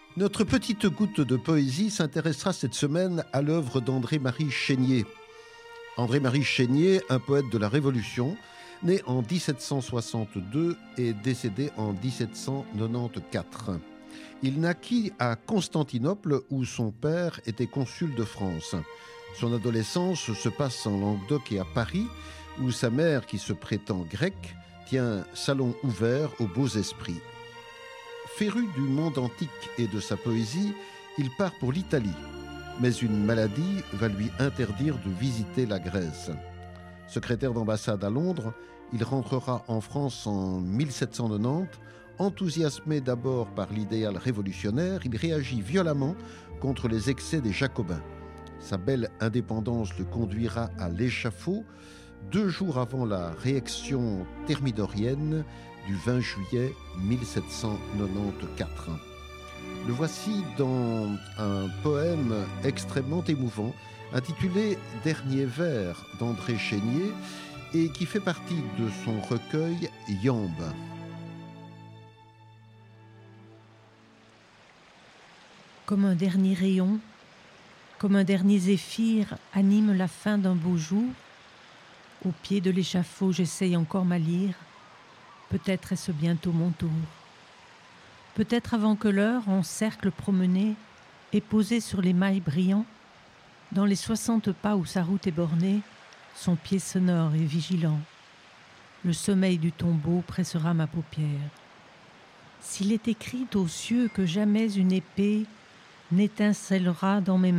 Notre petite goutte de poésie s'intéressera cette semaine à l'œuvre d'André-Marie Chénier. André-Marie Chénier, un poète de la Révolution, né en 1762 et décédé en 1794. Il naquit à Constantinople où son père était consul de France. Son adolescence se passe en Languedoc et à Paris où sa mère, qui se prétend grecque, tient salon ouvert aux beaux esprits. Féru du monde antique et de sa poésie, il part pour l'Italie. Mais une maladie va lui interdire de visiter la Grèce. Secrétaire d'ambassade à Londres, il rentrera en France en 1790. Enthousiasmé d'abord par l'idéal révolutionnaire, il réagit violemment contre les excès des Jacobins. Sa belle indépendance le conduira à l'échafaud 2 jours avant la réaction thermidorienne du 20 juillet 1794. Le voici dans un poème extrêmement émouvant intitulé « Dernier vers » d'André Chénier et qui fait partie de son recueil « Yambe ». Comme un dernier rayon, comme un dernier zéphyr anime la fin d'un beau jour, au pied de l'échafaud j'essaye encore ma lyre, peut-être est-ce bientôt mon tour. Peut-être avant que l'heure, en cercle promené, et posé sur les mailles brillants, dans les 60 pas où sa route est bornée, son pied sonore et vigilant. Le sommeil du tombeau pressera ma paupière. S'il est écrit aux cieux que jamais une épée n'étincellera dans mes mains,